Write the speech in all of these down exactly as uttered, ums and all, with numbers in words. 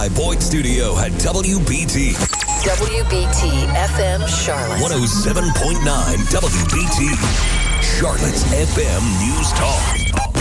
by Boyd Studio at W B T. W B T F M Charlotte. one oh seven point nine W B T. Charlotte's F M News Talk.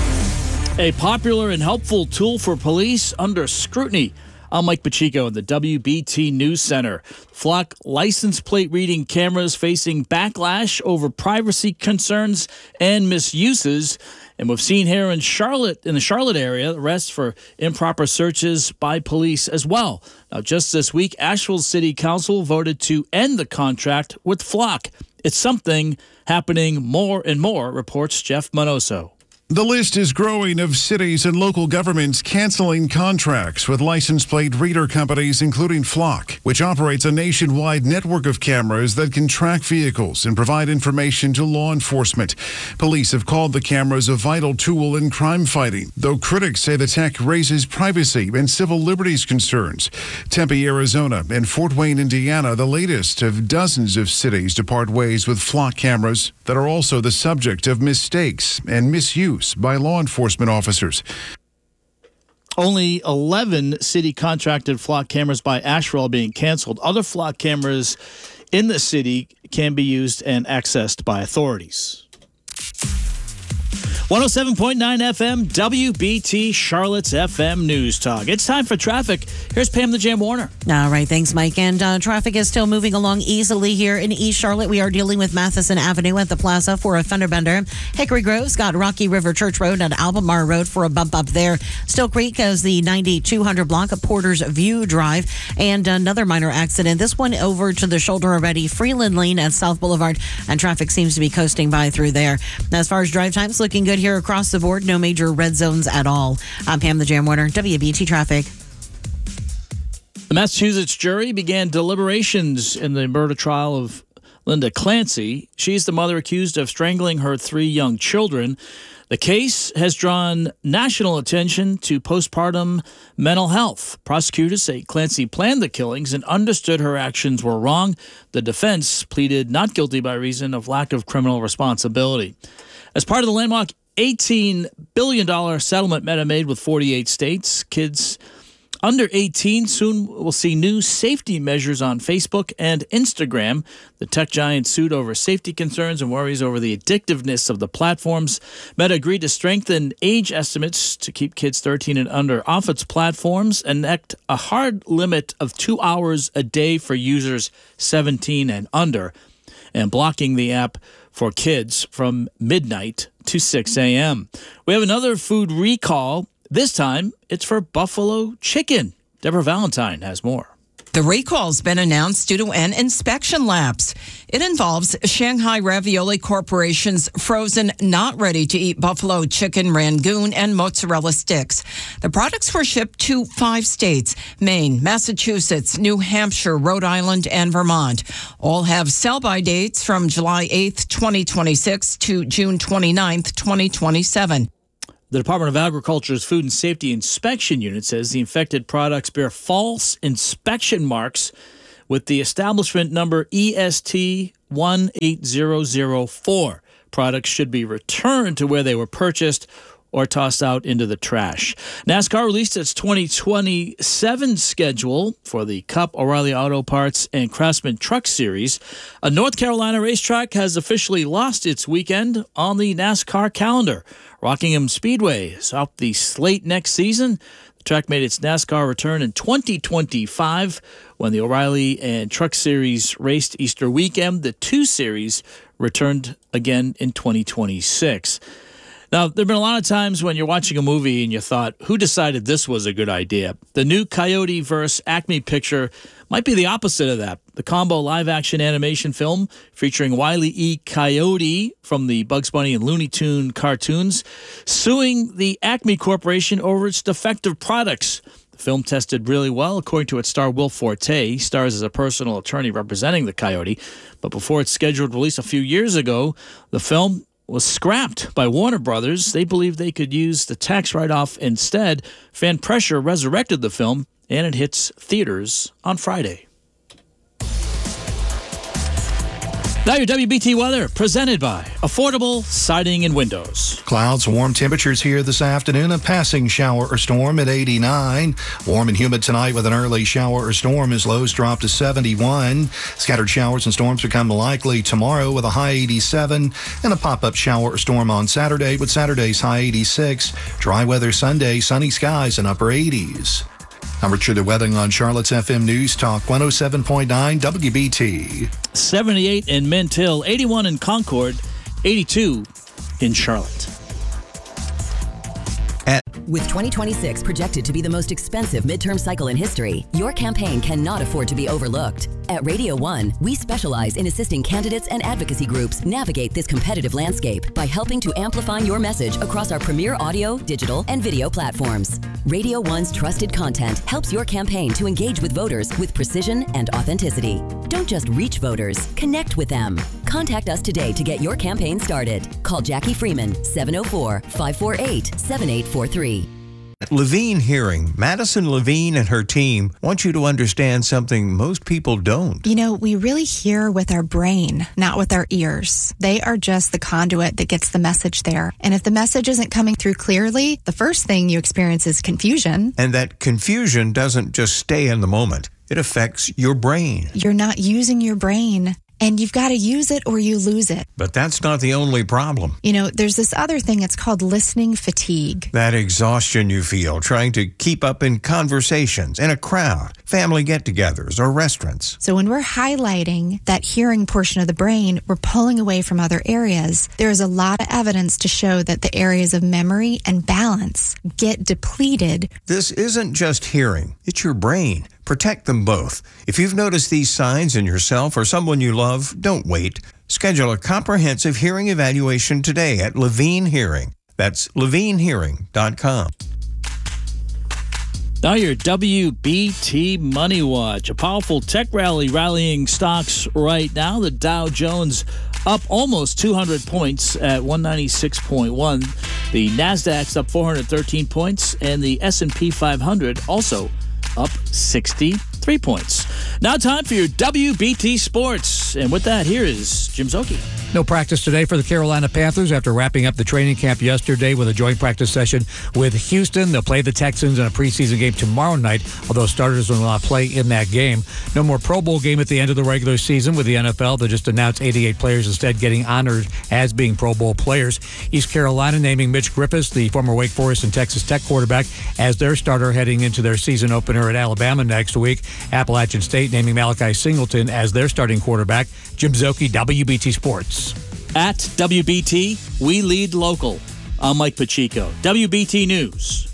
A popular and helpful tool for police under scrutiny. I'm Mike Pacheco in the W B T News Center. Flock license plate reading cameras facing backlash over privacy concerns and misuses. And we've seen here in Charlotte, in the Charlotte area, arrests for improper searches by police as well. Now, just this week, Asheville City Council voted to end the contract with Flock. It's something happening more and more, reports Jeff Manoso. The list is growing of cities and local governments canceling contracts with license plate reader companies, including Flock, which operates a nationwide network of cameras that can track vehicles and provide information to law enforcement. Police have called the cameras a vital tool in crime fighting, though critics say the tech raises privacy and civil liberties concerns. Tempe, Arizona, and Fort Wayne, Indiana, the latest of dozens of cities to part ways with Flock cameras that are also the subject of mistakes and misuse by law enforcement officers. Only eleven city contracted Flock cameras by Asheville are being canceled. Other Flock cameras in the city can be used and accessed by authorities. one oh seven point nine F M, W B T, Charlotte's F M News Talk. It's time for traffic. Here's Pam the Jam Warner. All right, thanks, Mike. And uh, traffic is still moving along easily here in East Charlotte. We are dealing with Matheson Avenue at the plaza for a fender bender. Hickory Grove's got Rocky River Church Road and Albemarle Road for a bump up there. Still Creek has the ninety-two hundred block of Porter's View Drive. And another minor accident. This one over to the shoulder already. Freeland Lane at South Boulevard. And traffic seems to be coasting by through there. As far as drive times, looking good here across the board. No major red zones at all. I'm Pam the Jam Warner, W B T Traffic. The Massachusetts jury began deliberations in the murder trial of Linda Clancy. She's the mother accused of strangling her three young children. The case has drawn national attention to postpartum mental health. Prosecutors say Clancy planned the killings and understood her actions were wrong. The defense pleaded not guilty by reason of lack of criminal responsibility. As part of the landmark eighteen billion dollars settlement Meta made with forty-eight states, kids under eighteen soon will see new safety measures on Facebook and Instagram. The tech giant sued over safety concerns and worries over the addictiveness of the platforms. Meta agreed to strengthen age estimates to keep kids thirteen and under off its platforms and enact a hard limit of two hours a day for users seventeen and under, and blocking the app for kids from midnight to six a.m. We have another food recall. This time, it's for buffalo chicken. Deborah Valentine has more. The recall's been announced due to an inspection lapse. It involves Shanghai Ravioli Corporation's frozen, not ready-to-eat buffalo chicken rangoon and mozzarella sticks. The products were shipped to five states: Maine, Massachusetts, New Hampshire, Rhode Island, and Vermont. All have sell-by dates from July eighth, twenty twenty-six to June twenty-ninth, twenty twenty-seven. The Department of Agriculture's Food and Safety Inspection Unit says the infected products bear false inspection marks with the establishment number E S T one eight zero zero four. Products should be returned to where they were purchased or tossed out into the trash. NASCAR released its twenty twenty-seven schedule for the Cup, O'Reilly Auto Parts, and Craftsman Truck Series. A North Carolina racetrack has officially lost its weekend on the NASCAR calendar. Rockingham Speedway is off the slate next season. The track made its NASCAR return in twenty twenty-five when the O'Reilly and Truck Series raced Easter weekend. The two series returned again in twenty twenty-six. Now, there have been a lot of times when you're watching a movie and you thought, who decided this was a good idea? The new Coyote versus Acme picture might be the opposite of that. The combo live-action animation film featuring Wile E. Coyote from the Bugs Bunny and Looney Tune cartoons suing the Acme Corporation over its defective products. The film tested really well, according to its star Will Forte. He stars as a personal attorney representing the Coyote. But before its scheduled release a few years ago, the film was scrapped by Warner Brothers. They believed they could use the tax write-off instead. Fan pressure resurrected the film, and it hits theaters on Friday. Now your W B T weather, presented by Affordable Siding and Windows. Clouds, warm temperatures here this afternoon. A passing shower or storm at eighty-nine. Warm and humid tonight with an early shower or storm as lows drop to seventy-one. Scattered showers and storms become likely tomorrow with a high eighty-seven. And a pop-up shower or storm on Saturday with Saturday's high eighty-six. Dry weather Sunday, sunny skies and upper eighties. I'm Richard the Wedding on Charlotte's F M News Talk one oh seven point nine W B T. seventy-eight in Mint Hill, eighty-one in Concord, eighty-two in Charlotte. With twenty twenty-six projected to be the most expensive midterm cycle in history, your campaign cannot afford to be overlooked. At Radio One, we specialize in assisting candidates and advocacy groups navigate this competitive landscape by helping to amplify your message across our premier audio, digital, and video platforms. Radio One's trusted content helps your campaign to engage with voters with precision and authenticity. Don't just reach voters, connect with them. Contact us today to get your campaign started. Call Jackie Freeman, seven oh four, five four eight, seven eight four three. At Levine Hearing, Madison Levine and her team want you to understand something most people don't. You know, we really hear with our brain, not with our ears. They are just the conduit that gets the message there. And if the message isn't coming through clearly, the first thing you experience is confusion. And that confusion doesn't just stay in the moment. It affects your brain. You're not using your brain. And you've got to use it or you lose it. But that's not the only problem. You know, there's this other thing, it's called listening fatigue. That exhaustion you feel trying to keep up in conversations, in a crowd, family get-togethers, or restaurants. So when we're highlighting that hearing portion of the brain, we're pulling away from other areas. There is a lot of evidence to show that the areas of memory and balance get depleted. This isn't just hearing, it's your brain. Protect them both. If you've noticed these signs in yourself or someone you love, don't wait. Schedule a comprehensive hearing evaluation today at Levine Hearing. That's levine hearing dot com. Now your W B T Money Watch, a powerful tech rally rallying stocks right now. The Dow Jones up almost two hundred points at one ninety-six point one. The Nasdaq's up four hundred thirteen points, and the S and P five hundred also up sixty-three points. Now time for your W B T Sports. And with that, here is Jim Szoke. No practice today for the Carolina Panthers after wrapping up the training camp yesterday with a joint practice session with Houston. They'll play the Texans in a preseason game tomorrow night, although starters will not play in that game. No more Pro Bowl game at the end of the regular season with the N F L. They just announced eighty-eight players instead getting honored as being Pro Bowl players. East Carolina naming Mitch Griffis, the former Wake Forest and Texas Tech quarterback, as their starter heading into their season opener at Alabama next week. Appalachian State naming Malachi Singleton as their starting quarterback. Jim Szoke, W B T Sports. At W B T, we lead local. I'm Mike Pacheco. W B T News.